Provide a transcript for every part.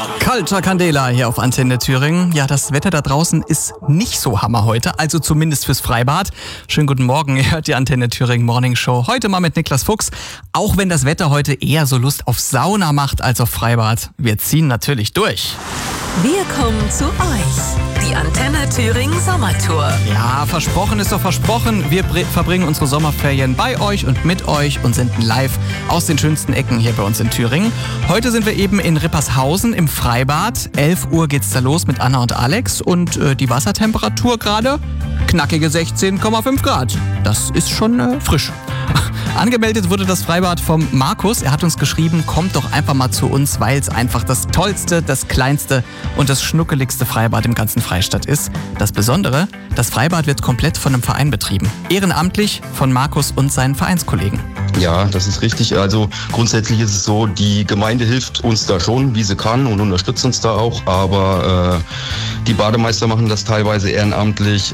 Kalter Candela hier auf Antenne Thüringen. Ja, das Wetter da draußen ist nicht so Hammer heute, also zumindest fürs Freibad. Schönen guten Morgen, ihr hört die Antenne Thüringen Morning Show. Heute mal mit Niklas Fuchs. Auch wenn das Wetter heute eher so Lust auf Sauna macht als auf Freibad. Wir ziehen natürlich durch. Wir kommen zu euch. Die Antenne Thüringen Sommertour. Ja, versprochen ist doch versprochen. Wir verbringen unsere Sommerferien bei euch und mit euch und senden live aus den schönsten Ecken hier bei uns in Thüringen. Heute sind wir eben in Rippershausen im Freibad. 11 Uhr geht's da los mit Anna und Alex und die Wassertemperatur gerade knackige 16,5 Grad. Das ist schon frisch. Angemeldet wurde das Freibad vom Markus. Er hat uns geschrieben, kommt doch einfach mal zu uns, weil es einfach das tollste, das kleinste und das schnuckeligste Freibad im ganzen Freistaat ist. Das Besondere, das Freibad wird komplett von einem Verein betrieben. Ehrenamtlich von Markus und seinen Vereinskollegen. Ja, das ist richtig. Also grundsätzlich ist es so, die Gemeinde hilft uns da schon, wie sie kann und unterstützt uns da auch. Aber die Bademeister machen das teilweise ehrenamtlich.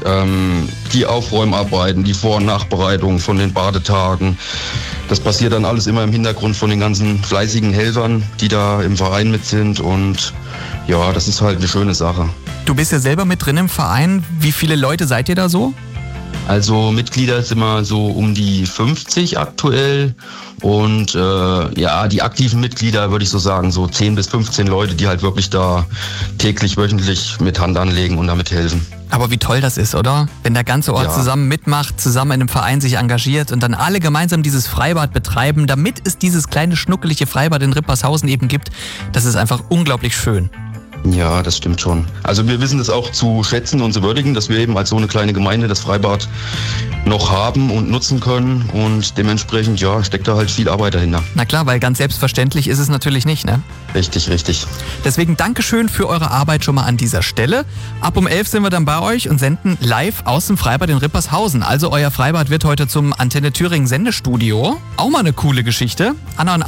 Die Aufräumarbeiten, die Vor- und Nachbereitung von den Badetagen. Das passiert dann alles immer im Hintergrund von den ganzen fleißigen Helfern, die da im Verein mit sind. Und ja, das ist halt eine schöne Sache. Du bist ja selber mit drin im Verein. Wie viele Leute seid ihr da so? Also Mitglieder sind wir so um die 50 aktuell und die aktiven Mitglieder würde ich so sagen, so 10 bis 15 Leute, die halt wirklich da täglich, wöchentlich mit Hand anlegen und damit helfen. Aber wie toll das ist, oder? Wenn der ganze Ort zusammen mitmacht, zusammen in einem Verein sich engagiert und dann alle gemeinsam dieses Freibad betreiben, damit es dieses kleine schnuckelige Freibad in Rippershausen eben gibt, das ist einfach unglaublich schön. Ja, das stimmt schon. Also wir wissen das auch zu schätzen und zu würdigen, dass wir eben als so eine kleine Gemeinde das Freibad noch haben und nutzen können und dementsprechend, steckt da halt viel Arbeit dahinter. Na klar, weil ganz selbstverständlich ist es natürlich nicht, ne? Richtig, richtig. Deswegen Dankeschön für eure Arbeit schon mal an dieser Stelle. Ab um 11 sind wir dann bei euch und senden live aus dem Freibad in Rippershausen. Also euer Freibad wird heute zum Antenne Thüringen Sendestudio. Auch mal eine coole Geschichte. Anna und